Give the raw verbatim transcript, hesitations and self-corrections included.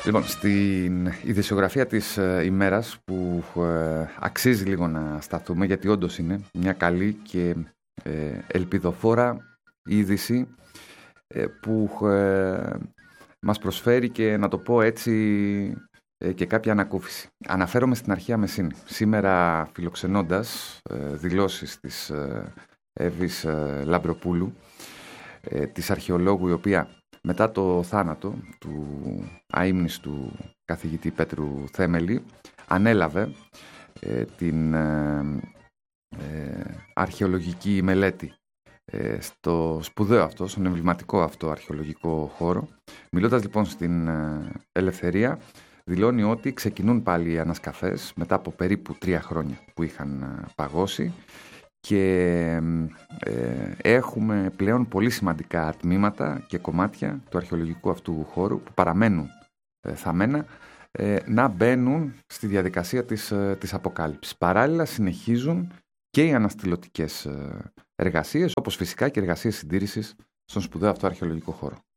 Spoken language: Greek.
Λοιπόν, στην ειδησιογραφία της ε, ημέρας που ε, αξίζει λίγο να σταθούμε, γιατί όντως είναι μια καλή και ε, ελπιδοφόρα είδηση ε, που ε, μας προσφέρει, και να το πω έτσι, ε, και κάποια ανακούφιση. Αναφέρομαι στην αρχαία Μεσίνη. Σήμερα φιλοξενώντας ε, δηλώσεις της ε, Εύης ε, Λαμπροπούλου, ε, της αρχαιολόγου, η οποία μετά το θάνατο του αείμνηστου καθηγητή Πέτρου Θέμελη ανέλαβε ε, την ε, ε, αρχαιολογική μελέτη ε, στο σπουδαίο αυτό, στον εμβληματικό αυτό αρχαιολογικό χώρο. Μιλώντας λοιπόν στην ε, Ελευθερία, δηλώνει ότι ξεκινούν πάλι οι ανασκαφές μετά από περίπου τρία χρόνια που είχαν ε, παγώσει, και ε, έχουμε πλέον πολύ σημαντικά τμήματα και κομμάτια του αρχαιολογικού αυτού χώρου που παραμένουν ε, θαμμένα ε, να μπαίνουν στη διαδικασία της, ε, της αποκάλυψης. Παράλληλα συνεχίζουν και οι αναστηλωτικές ε, εργασίες, όπως φυσικά και εργασίες συντήρησης στον σπουδαίο αυτό αρχαιολογικό χώρο.